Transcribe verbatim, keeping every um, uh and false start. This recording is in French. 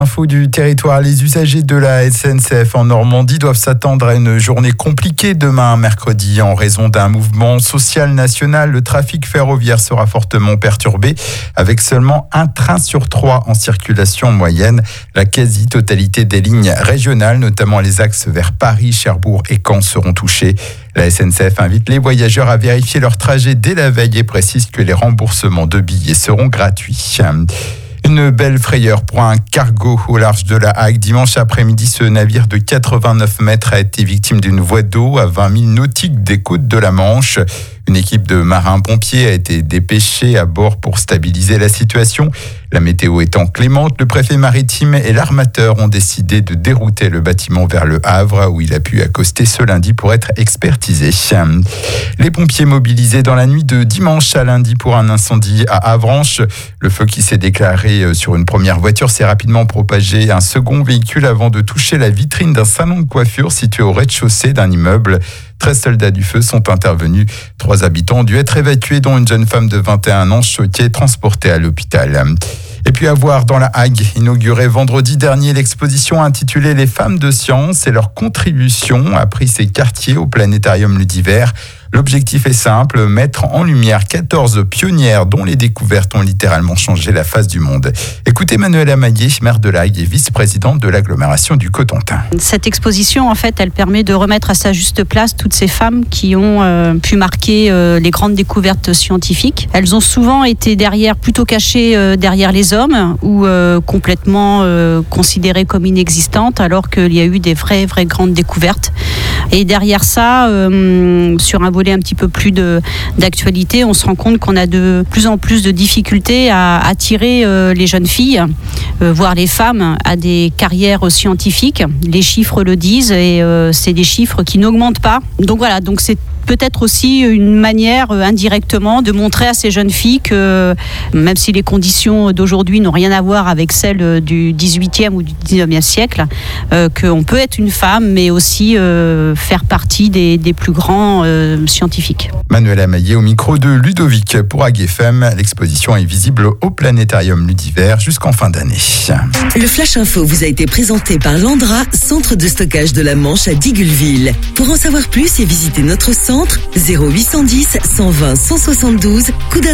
Info du territoire, les usagers de la S N C F en Normandie doivent s'attendre à une journée compliquée demain, mercredi, en raison d'un mouvement social national. Le trafic ferroviaire sera fortement perturbé, avec seulement un train sur trois en circulation moyenne. La quasi-totalité des lignes régionales, notamment les axes vers Paris, Cherbourg et Caen, seront touchés. La S N C F invite les voyageurs à vérifier leur trajet dès la veille et précise que les remboursements de billets seront gratuits. Une belle frayeur pour un cargo au large de la Hague. Dimanche après-midi, ce navire de quatre-vingt-neuf mètres a été victime d'une voie d'eau à vingt milles nautiques des côtes de la Manche. Une équipe de marins-pompiers a été dépêchée à bord pour stabiliser la situation. La météo étant clémente, le préfet maritime et l'armateur ont décidé de dérouter le bâtiment vers le Havre, où il a pu accoster ce lundi pour être expertisé. Les pompiers mobilisés dans la nuit de dimanche à lundi pour un incendie à Avranches. Le feu qui s'est déclaré sur une première voiture s'est rapidement propagé à un second véhicule avant de toucher la vitrine d'un salon de coiffure situé au rez-de-chaussée d'un immeuble. treize soldats du feu sont intervenus. Trois habitants ont dû être évacués, dont une jeune femme de vingt et un ans choquée, transportée à l'hôpital. Et puis à voir dans la Hague, inaugurée vendredi dernier, l'exposition intitulée « Les femmes de science et leur contribution » a pris ses quartiers au planétarium Ludiver. L'objectif est simple, mettre en lumière quatorze pionnières dont les découvertes ont littéralement changé la face du monde. Écoutez Manuela Maillet, maire de la Hague et vice-présidente de l'agglomération du Cotentin. Cette exposition, en fait, elle permet de remettre à sa juste place toutes ces femmes qui ont euh, pu marquer euh, les grandes découvertes scientifiques. Elles ont souvent été derrière, plutôt cachées euh, derrière les hommes ou euh, complètement euh, considérées comme inexistantes, alors qu'il y a eu des vraies, vraies grandes découvertes. Et derrière ça, euh, sur un volet un petit peu plus de, d'actualité, on se rend compte qu'on a de plus en plus de difficultés à attirer euh, les jeunes filles, euh, voire les femmes, à des carrières scientifiques. Les chiffres le disent et euh, c'est des chiffres qui n'augmentent pas. Donc voilà, donc c'est peut-être aussi une manière euh, indirectement de montrer à ces jeunes filles que même si les conditions d'aujourd'hui n'ont rien à voir avec celles du dix-huitième ou du dix-neuvième siècle, euh, qu'on peut être une femme mais aussi euh, faire partie des, des plus grands euh, scientifiques. Manuela Maillet au micro de Ludovic pour Hague F M. L'exposition est visible au planétarium Ludiver jusqu'en fin d'année. Le Flash Info vous a été présenté par Landra, centre de stockage de la Manche à Digoulville. Pour en savoir plus et visiter notre centre, zéro huit cent dix, cent vingt, cent soixante-douze, coup d'un